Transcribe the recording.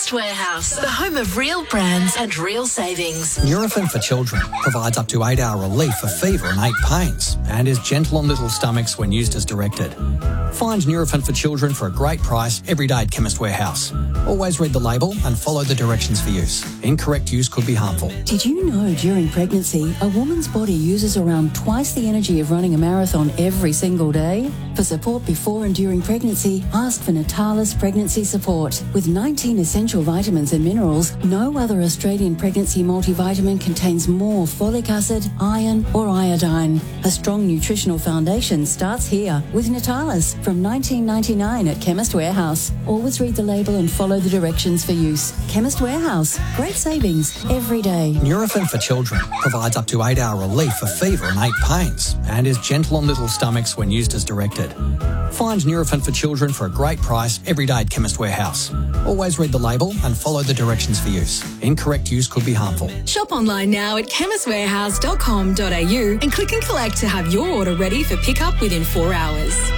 Chemist Warehouse, the home of real brands and real savings. Nurofen for Children provides up to 8-hour relief for fever and ache pains and is gentle on little stomachs when used as directed. Find Nurofen for Children for a great price every day at Chemist Warehouse. Always read the label and follow the directions for use. Incorrect use could be harmful. Did you know during pregnancy, a woman's body uses around twice the energy of running a marathon every single day? For support before and during pregnancy, ask for Natalis Pregnancy Support. With 19 essential vitamins and minerals, no other Australian pregnancy multivitamin contains more folic acid, iron or iodine. A strong nutritional foundation starts here with Natalis from $19.99 at Chemist Warehouse. Always read the label and follow the directions for use. Chemist Warehouse. Great savings every day. Nurofen for Children provides up to 8-hour relief for fever and ache pains and is gentle on little stomachs when used as directed. Find Nurofen for Children for a great price every day at Chemist Warehouse. Always read the label and follow the directions for use. Incorrect use could be harmful. Shop online now at chemistwarehouse.com.au and click and collect to have your order ready for pickup within 4 hours.